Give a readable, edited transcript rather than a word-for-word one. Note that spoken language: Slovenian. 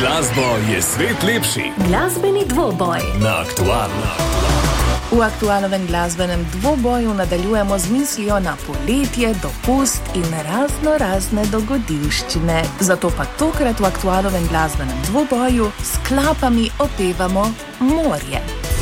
glasbo je svet lepši. Glasbeni dvoboj Na Aktualno. V aktualnem glasbenem dvoboju nadaljujemo z mislijo na poletje, dopust in razne dogodivščine. Zato pa tokrat v aktualnem glasbenem dvoboju s klapami opevamo morje.